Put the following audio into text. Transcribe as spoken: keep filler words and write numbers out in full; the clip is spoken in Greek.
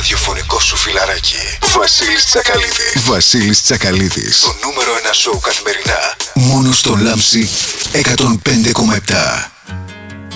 ραδιοφωνικό σου φιλαράκι. Βασίλης Τσακαλίδης. Βασίλης Τσακαλίδης. Το νούμερο ένα σοου καθημερινά. Μόνο στο Λάμψη εκατόν πέντε κόμμα επτά.